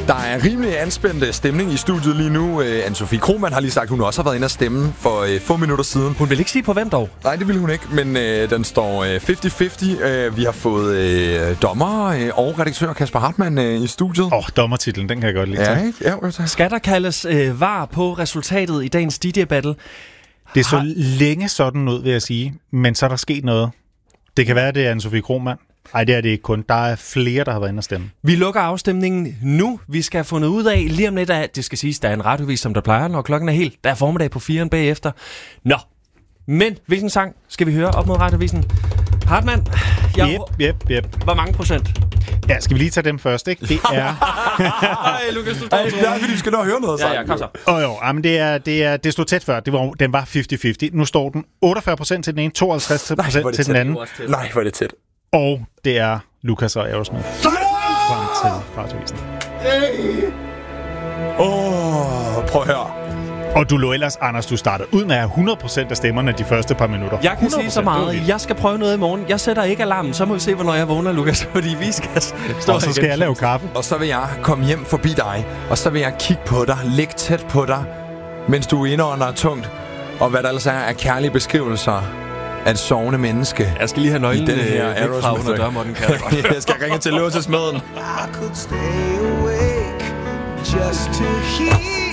Der er rimelig anspændt stemning i studiet lige nu. Anne-Sophie Krohmann har lige sagt, at hun også har været inde og stemme for få minutter siden. Hun vil ikke sige på hvem dog? Nej, det vil hun ikke, men den står 50-50. Vi har fået dommer og redaktør Kasper Hartmann i studiet. Dommertitlen, den kan jeg godt lide. Ja, ikke? Ja, skal der kaldes var på resultatet i dagens DJ-battle? Det er så længe sådan ud, vil jeg sige, men så er der sket noget. Det kan være, det er Anne-Sophie Krohmann. Nej, det er det ikke kun. Der er flere, der har været inde og stemme. Vi lukker afstemningen nu. Vi skal have fundet ud af lige om lidt, at det skal siges, der er en radiovis, som der plejer, når klokken er helt. Der er formiddag på 4'eren bagefter. Nå, men hvilken sang skal vi høre op mod radiovisen? Hartmann? Yep. Hvor mange procent? Ja, skal vi lige tage dem først, ikke? Det er... Ej, Lukas, du står det er, fordi vi skal nå at høre noget. Ja, kom så. Men det stod tæt før. Den var 50-50. Nu står den 48% til den ene, 52% til den anden. Nej, hvor er det tæt. Og det er Lukas og Aerosmith. Frem til radiovisen. Prøv at høre. Og du lå ellers, Anders, du startede ud med at have 100% af stemmerne de første par minutter. Jeg kan sige så meget. Jeg skal prøve noget i morgen. Jeg sætter ikke alarmen. Så må vi se, hvornår jeg vågner, Lukas. Fordi vi skal stå og så skal jeg lave kaffe. Og så vil jeg komme hjem forbi dig. Og så vil jeg kigge på dig, ligge tæt på dig, mens du indånder tungt. Og hvad der ellers er kærlige beskrivelser af et sovende menneske. Jeg skal lige have nøglen i den her væk fra under dørmåtten, kan jeg godt. Jeg skal ringe til låsesmeden. I could stay awake just to hear